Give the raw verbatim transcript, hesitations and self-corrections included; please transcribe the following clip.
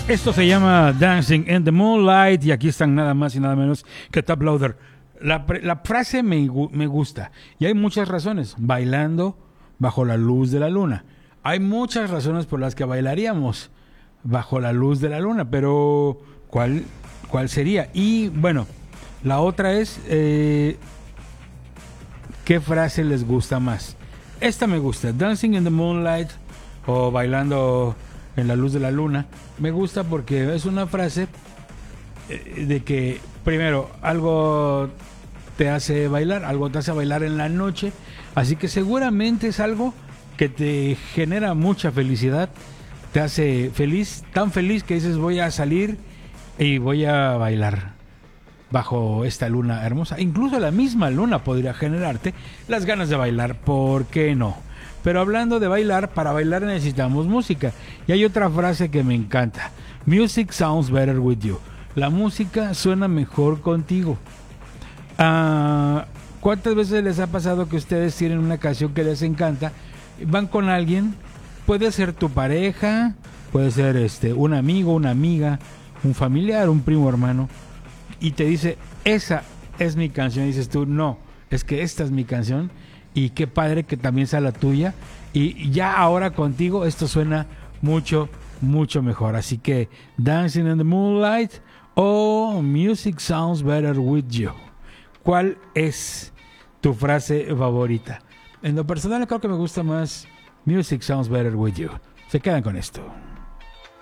Esto se llama Dancing in the Moonlight y aquí están nada más y nada menos que Top Loader. La, la frase me, me gusta y hay muchas razones. Bailando bajo la luz de la luna. Hay muchas razones por las que bailaríamos bajo la luz de la luna, pero ¿cuál, cuál sería? Y bueno, la otra es eh, ¿qué frase les gusta más? Esta me gusta, Dancing in the Moonlight o Bailando en la luz de la luna. Me gusta porque es una frase eh, de que primero algo te hace bailar, algo te hace bailar en la noche, así que seguramente es algo que te genera mucha felicidad, te hace feliz, tan feliz que dices voy a salir y voy a bailar bajo esta luna hermosa. Incluso la misma luna podría generarte las ganas de bailar, ¿por qué no? Pero hablando de bailar, para bailar necesitamos música. Y hay otra frase que me encanta. Music sounds better with you. La música suena mejor contigo. Uh, ¿Cuántas veces les ha pasado que ustedes tienen una canción que les encanta? Van con alguien, puede ser tu pareja, puede ser este un amigo, una amiga, un familiar, un primo hermano, y te dice, esa es mi canción. Y dices tú, no, es que esta es mi canción. Y qué padre que también sea la tuya. Y ya ahora contigo esto suena mucho, mucho mejor. Así que Dancing in the Moonlight o Music Sounds Better With You. ¿Cuál es tu frase favorita? En lo personal creo que me gusta más Music Sounds Better With You. Se quedan con esto.